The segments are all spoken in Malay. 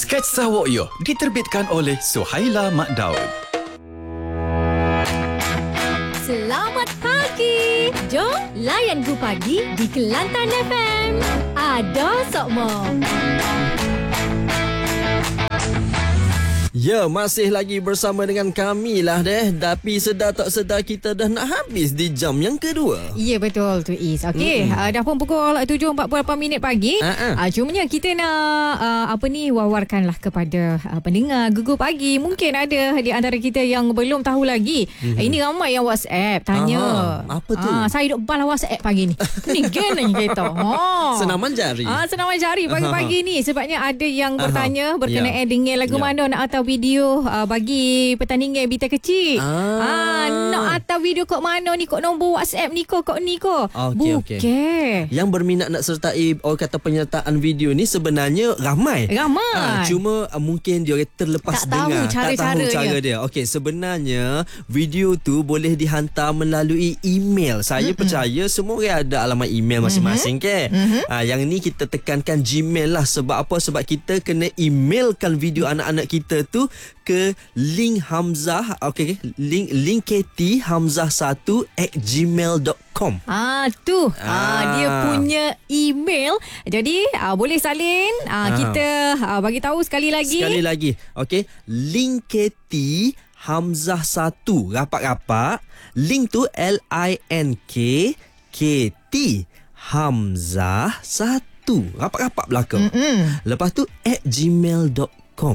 Sketsa Wokyo diterbitkan oleh Suhaila Mak Daud. Selamat pagi. Jom layan Gu Pagi di Kelantan FM. Ada Sokmo. Ya, masih lagi bersama dengan kami lah deh. Tapi sedar tak sedar kita dah nak habis di jam yang kedua. Ya, betul tu Is. Okey, dah pun pukul 7.48 pagi. Cumanya kita nak wawarkanlah kepada pendengar Gugu Pagi. Mungkin ada di antara kita yang belum tahu lagi. Ini ramai yang WhatsApp tanya. Apa tu? Saya duk balas WhatsApp pagi ni. Ni gen ni kita. Senaman jari. Senaman jari pagi-pagi ni. Sebabnya ada yang bertanya berkenaan dengan lagu mana nak atau video bagi pertandingan bita kecil. Nak atau video kok mana ni, kok nombor WhatsApp ni kok ni kok. Okey. Yang berminat nak sertai orang kata penyertaan video ni sebenarnya ramai. Cuma mungkin dia terlepas tak dengar, tahu cara dia. Okey, sebenarnya video tu boleh dihantar melalui email. Saya percaya semua orang ada alamat email masing-masing ke. Yang ni kita tekankan Gmail lah. Sebab apa? Sebab kita kena emailkan video anak-anak kita tu ke link Hamzah, link kthamzah1@gmail.com. Dia punya email. Jadi boleh salin. Kita bagi tahu sekali lagi. Okey, link kthamzah1 rapat-rapat. Link tu LINK Hamzah1 rapat-rapat belakang. Lepas tu @gmail.com.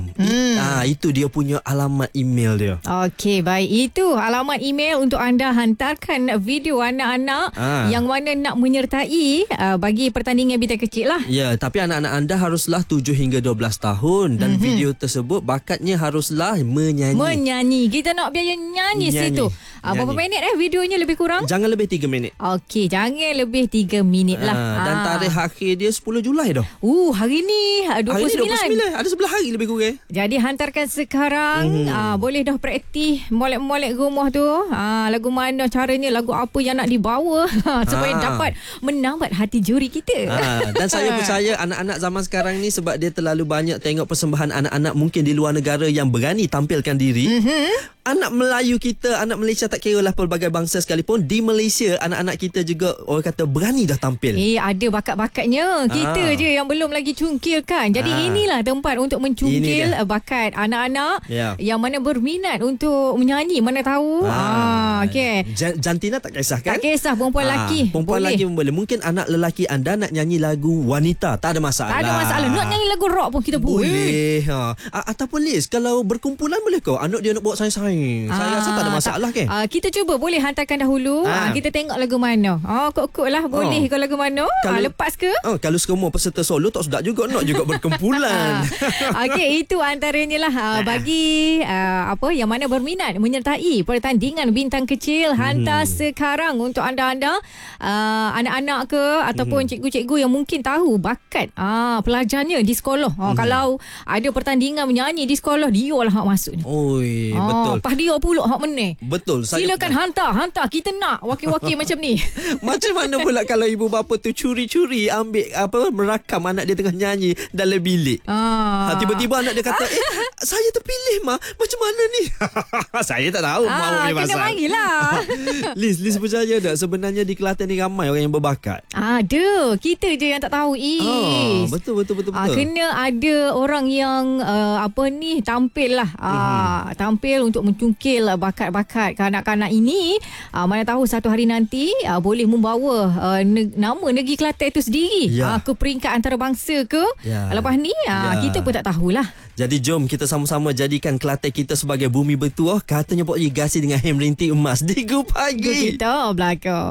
Itu dia punya alamat email dia. Okey, baik. Itu alamat email untuk anda hantarkan video anak-anak yang mana nak menyertai bagi pertandingan bita kecil lah. Ya, tapi anak-anak anda haruslah 7 hingga 12 tahun dan video tersebut bakatnya haruslah menyanyi. Kita nak biaya nyanyi situ. Berapa minit videonya lebih kurang? Jangan lebih 3 minit. Okey, jangan lebih 3 minit lah. Dan tarikh akhir dia 10 Julai dah. Hari ni 29. Hari ni 29. Ada 11 hari lebih kurang. Jadi hantarkan sekarang. Boleh dah praktis molek-molek rumah tu. Lagu mana caranya, lagu apa yang nak dibawa supaya dapat menambat hati juri kita. Dan saya percaya anak-anak zaman sekarang ni, sebab dia terlalu banyak tengok persembahan anak-anak mungkin di luar negara yang berani tampilkan diri. Anak Melayu kita, anak Malaysia, tak kira lah pelbagai bangsa sekalipun, di Malaysia anak-anak kita juga orang kata berani dah tampil. Ada bakat-bakatnya. Kita je yang belum lagi cungkilkan. Jadi inilah tempat untuk mencungkil bakat anak-anak yang mana berminat untuk menyanyi. Mana tahu. Okay. Jantina tak kisah kan? Tak kisah, perempuan lelaki. Perempuan lelaki pun boleh. Mungkin anak lelaki anda nak nyanyi lagu wanita, tak ada masalah. Tak ada masalah. Nak nyanyi lagu rock pun kita boleh. Ataupun Liz, kalau berkumpulan boleh kau? Anak dia nak bawa saing-saing. Saya rasa tak ada masalah kan? Kita cuba boleh hantarkan dahulu. Kita tengok lagu mana. Kok lah boleh ke lagu mana? Lepas ke? Kalau semua peserta solo tak sedap juga, nak juga berkumpulan. Okey, itu antaranya lah bagi yang mana berminat menyertai pertandingan bintang kecil. Hantar sekarang untuk anda-anda, anak-anak ke ataupun cikgu-cikgu yang mungkin tahu bakat pelajarnya di sekolah. Kalau ada pertandingan menyanyi di sekolah, dia lah hak masuk ni. Betul. Pas dia pula hak menang. Betul. Silakan hantar. Kita nak wakil-wakil macam ni. Macam mana pula kalau ibu bapa tu curi-curi ambil merakam anak dia tengah nyanyi dalam bilik. Tiba-tiba anak dia kata, saya terpilih macam mana ni? Saya tak tahu mau ni pasal. Kena bagilah. Liz percaya tak sebenarnya di Kelantan ni ramai orang yang berbakat? Ada. Kita je yang tak tahu. Betul. Kena ada orang yang tampil lah. Tampil untuk mencungkil bakat-bakat kanak-kanak ini. Mana tahu satu hari nanti boleh membawa nama negeri Kelantan itu sendiri ke peringkat antarabangsa ke. Lepas ni kita pun tak tahulah. Jadi jom kita sama-sama jadikan Kelantan kita sebagai bumi bertuah. Katanya Pok Igasi dengan hem rintik emas di Gu Pagi. Kita belakang.